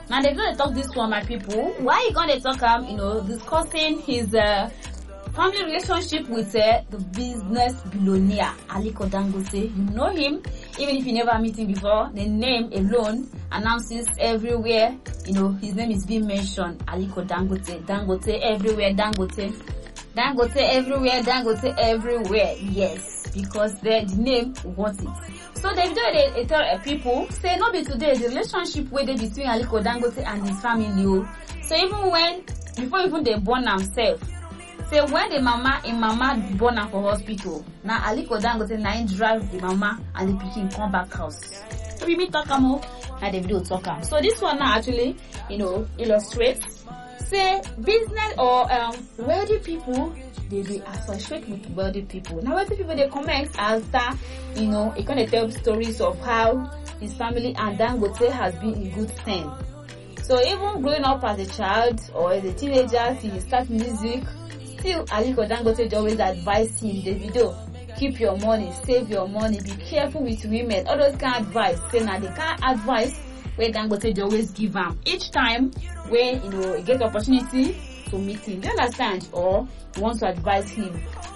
Now they gonna talk this one, my people. Why you gonna talk discussing his family relationship with the business billionaire Aliko Dangote. You know him, even if you never meet him before. The name alone announces everywhere. His name is being mentioned. Aliko Dangote, Dangote everywhere, Dangote everywhere, Dangote everywhere. Yes, because the name wants it. So they tell people say no be today the relationship wey dey between Aliko Dangote and his family. So even before they born themselves. Say when the mama born am for hospital, now Aliko Dangote na him drive the mama and the pikin come back house. So we meet talk am na the video talk am. So this one now actually, illustrates say business or wealthy people they associate with wealthy people. Now wealthy people they comment after it kind of tell stories of how his family and Dangote has been in good stand. So even growing up as a child or as a teenager, he start music. Still, Aliko Dangote always advise him, Davido, keep your money, save your money, be careful with women. All those kind of advice. Say now the kind of advice where Dangote always give him each time when he get opportunity to meet him. Do you understand? Or you want to advise him.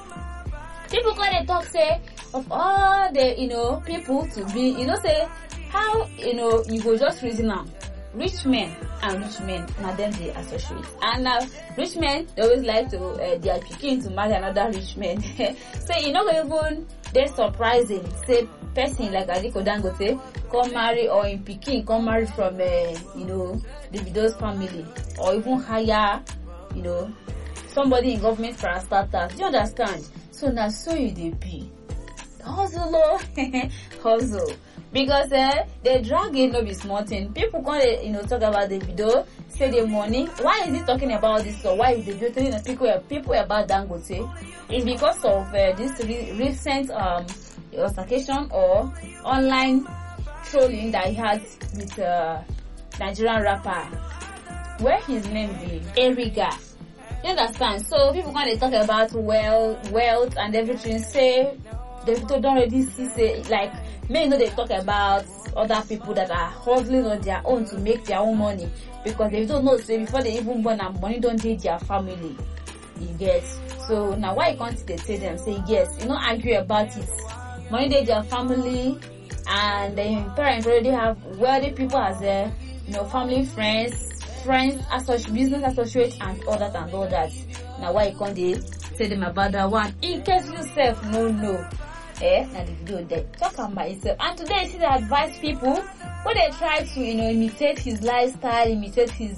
People gonna talk say of all the people to be say how you go just reason now. Rich men now them they associate, and now rich men they always like to their pikin to marry another rich man. So even they surprising say person like Aliko Dangote come marry or in pikin come marry from Davido's family, or even hire somebody in government for a starter. Do you understand? So now so you they be hustle hustle. Because they drag it no be small thing. People can talk about the video, say the money. Why is he talking about this? Or why is the video telling people about Dangote? It's because of this recent altercation or online trolling that he had with Nigerian rapper, where his name be Eriga. You understand? So people when they talk about wealth and everything, say they don't already say like. May they talk about other people that are hustling on their own to make their own money, because they don't know say before they even born and money don't date their family. You get? So now why can't they say them say yes? Argue about it. Money date their family, and then parents already have wealthy people as family, friends, business associates, and all that and all that. Now why can't they say them about that one? In case yourself no. Now the video they talk about itself. And today she advise people when they try to imitate his lifestyle, imitate his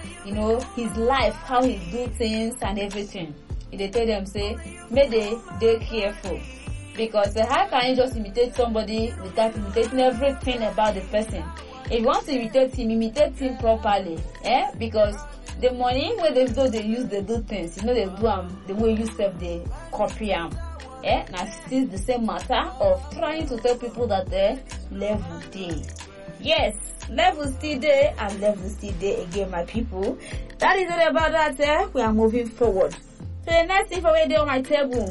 his life, how he do things and everything. They tell them say may they careful, because how can you just imitate somebody without imitating everything about the person? If you want to imitate him properly, because the money where they use they do things, they do the way you self they copy them. Now still the same matter of trying to tell people that they level day. Yes, level still there and level still there again, my people. That is all about that. We are moving forward. So the next thing for me there on my table.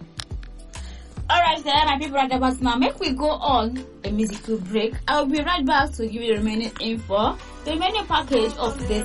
Alright, my people, right about now. Make we go on a musical break. I'll be right back to give you the remaining info, the remaining package of today's